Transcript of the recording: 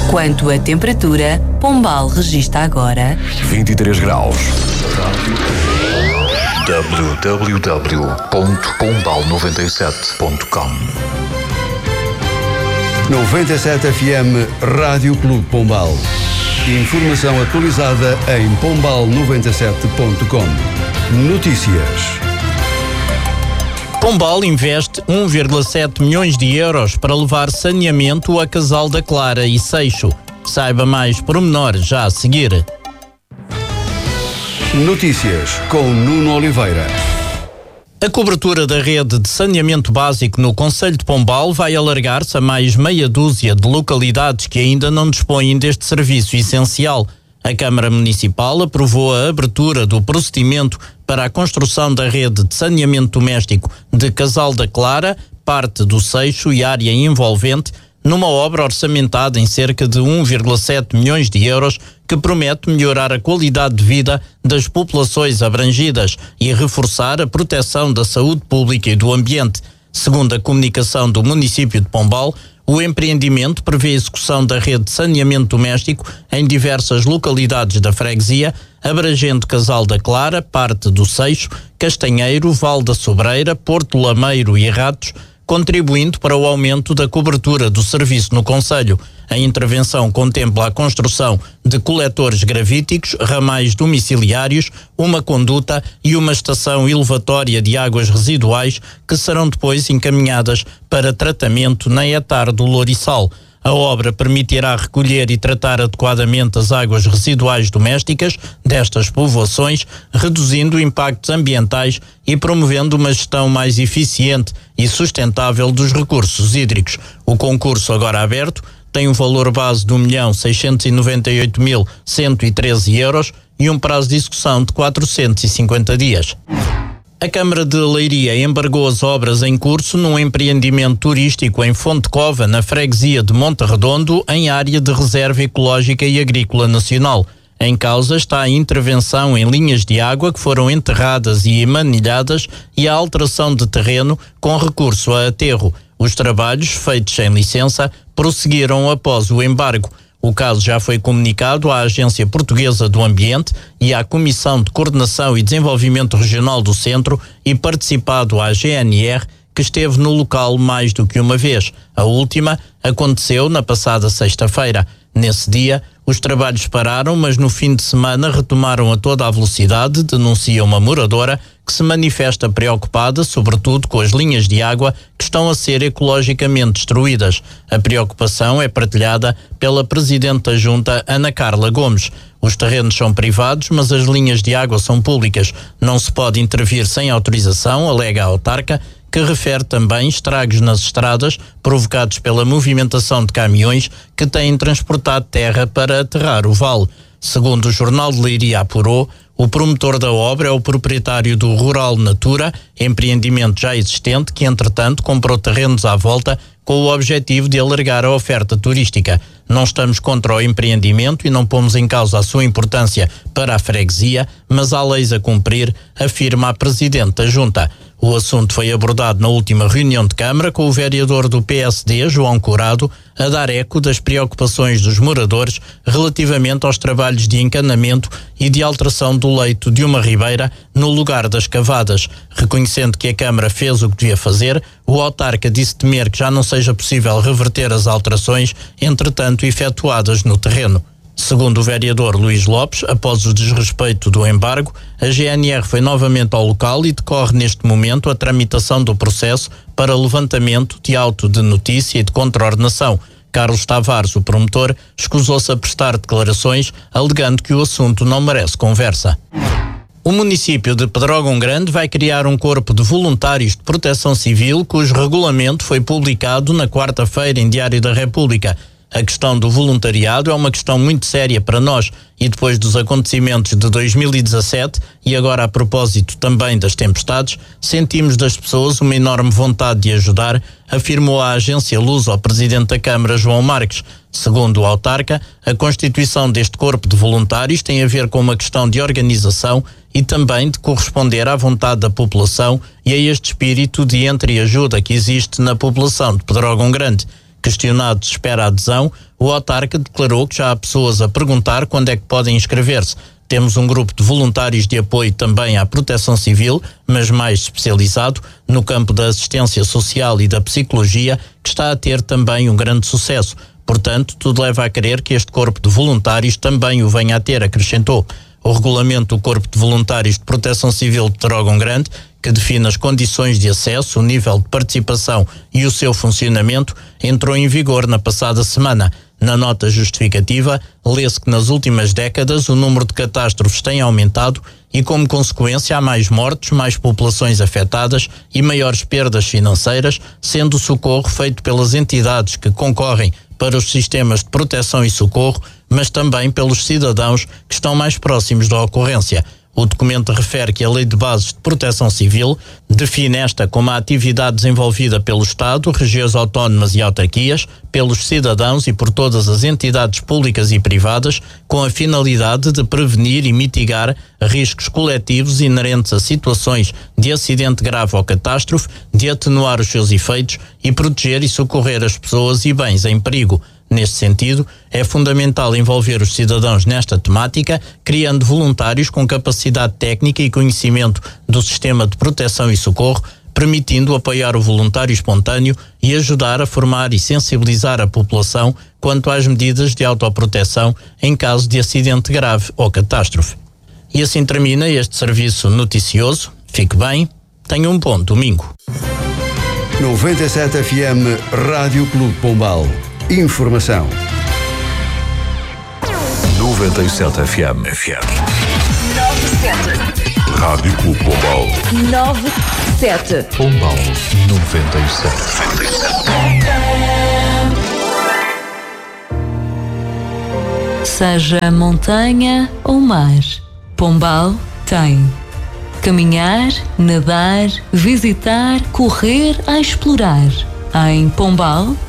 Quanto à temperatura, Pombal registra agora 23 graus. www.pombal97.com 97 FM Rádio Clube Pombal. Informação atualizada em pombal97.com. Notícias. Pombal investe 1,7 milhões de euros para levar saneamento a Casal da Clara e Seixo. Saiba mais pormenores já a seguir. Notícias com Nuno Oliveira. A cobertura da rede de saneamento básico no concelho de Pombal vai alargar-se a mais meia dúzia de localidades que ainda não dispõem deste serviço essencial. A Câmara Municipal aprovou a abertura do procedimento para a construção da rede de saneamento doméstico de Casal da Clara, parte do Seixo e área envolvente, numa obra orçamentada em cerca de 1,7 milhões de euros que promete melhorar a qualidade de vida das populações abrangidas e reforçar a proteção da saúde pública e do ambiente. Segundo a comunicação do município de Pombal, o empreendimento prevê a execução da rede de saneamento doméstico em diversas localidades da freguesia, abrangendo Casal da Clara, parte do Seixo, Castanheiro, Val da Sobreira, Porto Lameiro e Ratos, contribuindo para o aumento da cobertura do serviço no concelho. A intervenção contempla a construção de coletores gravíticos, ramais domiciliários, uma conduta e uma estação elevatória de águas residuais que serão depois encaminhadas para tratamento na etar do Louriçal. A obra permitirá recolher e tratar adequadamente as águas residuais domésticas destas povoações, reduzindo impactos ambientais e promovendo uma gestão mais eficiente e sustentável dos recursos hídricos. O concurso, agora aberto, tem um valor base de 1.698.113 euros e um prazo de execução de 450 dias. A Câmara de Leiria embargou as obras em curso num empreendimento turístico em Fonte Cova, na freguesia de Monte Redondo, em área de reserva ecológica e agrícola nacional. Em causa está a intervenção em linhas de água que foram enterradas e emanilhadas e a alteração de terreno com recurso a aterro. Os trabalhos, feitos sem licença, prosseguiram após o embargo. O caso já foi comunicado à Agência Portuguesa do Ambiente e à Comissão de Coordenação e Desenvolvimento Regional do Centro e participado à GNR, que esteve no local mais do que uma vez. A última aconteceu na passada sexta-feira. Nesse dia, os trabalhos pararam, mas no fim de semana retomaram a toda a velocidade, denuncia uma moradora que se manifesta preocupada, sobretudo com as linhas de água que estão a ser ecologicamente destruídas. A preocupação é partilhada pela Presidente da Junta, Ana Carla Gomes. Os terrenos são privados, mas as linhas de água são públicas. Não se pode intervir sem autorização, alega a autarca, que refere também estragos nas estradas provocados pela movimentação de caminhões que têm transportado terra para aterrar o vale. Segundo o Jornal de Leiria apurou, o promotor da obra é o proprietário do Rural Natura, empreendimento já existente que, entretanto, comprou terrenos à volta com o objetivo de alargar a oferta turística. Não estamos contra o empreendimento e não pomos em causa a sua importância para a freguesia, mas há leis a cumprir, afirma a Presidente da Junta. O assunto foi abordado na última reunião de Câmara com o vereador do PSD, João Curado, a dar eco das preocupações dos moradores relativamente aos trabalhos de encanamento e de alteração do leito de uma ribeira no lugar das cavadas. Reconhecendo que a Câmara fez o que devia fazer, o autarca disse temer que já não seja possível reverter as alterações, entretanto efetuadas no terreno. Segundo o vereador Luís Lopes, após o desrespeito do embargo, a GNR foi novamente ao local e decorre neste momento a tramitação do processo para levantamento de auto de notícia e de contraordenação. Carlos Tavares, o promotor, escusou-se a prestar declarações, alegando que o assunto não merece conversa. O município de Pedrógão Grande vai criar um corpo de voluntários de proteção civil cujo regulamento foi publicado na quarta-feira em Diário da República. A questão do voluntariado é uma questão muito séria para nós e depois dos acontecimentos de 2017 e agora a propósito também das tempestades, sentimos das pessoas uma enorme vontade de ajudar, afirmou a agência Luz ao Presidente da Câmara, João Marques. Segundo o autarca, a constituição deste corpo de voluntários tem a ver com uma questão de organização e também de corresponder à vontade da população e a este espírito de entreajuda que existe na população de Pedrógão Grande. Questionado se espera adesão, o autarca declarou que já há pessoas a perguntar quando é que podem inscrever-se. Temos um grupo de voluntários de apoio também à proteção civil, mas mais especializado no campo da assistência social e da psicologia, que está a ter também um grande sucesso. Portanto, tudo leva a crer que este corpo de voluntários também o venha a ter, acrescentou. O regulamento do Corpo de Voluntários de Proteção Civil de Trógão Grande, que define as condições de acesso, o nível de participação e o seu funcionamento, entrou em vigor na passada semana. Na nota justificativa, lê-se que nas últimas décadas o número de catástrofes tem aumentado e, como consequência, há mais mortes, mais populações afetadas e maiores perdas financeiras, sendo o socorro feito pelas entidades que concorrem para os sistemas de proteção e socorro, mas também pelos cidadãos que estão mais próximos da ocorrência. O documento refere que a Lei de Bases de Proteção Civil define esta como a atividade desenvolvida pelo Estado, regiões autónomas e autarquias, pelos cidadãos e por todas as entidades públicas e privadas, com a finalidade de prevenir e mitigar riscos coletivos inerentes a situações de acidente grave ou catástrofe, de atenuar os seus efeitos e proteger e socorrer as pessoas e bens em perigo. Neste sentido, é fundamental envolver os cidadãos nesta temática, criando voluntários com capacidade técnica e conhecimento do sistema de proteção e socorro, permitindo apoiar o voluntário espontâneo e ajudar a formar e sensibilizar a população quanto às medidas de autoproteção em caso de acidente grave ou catástrofe. E assim termina este serviço noticioso. Fique bem, tenha um bom domingo. 97 FM Rádio Clube Pombal. Informação. 97 FM. 97. Rádio Clube Pombal. 97. Pombal 97. Seja montanha ou mar, Pombal tem. Caminhar, nadar, visitar, correr, a explorar. Em Pombal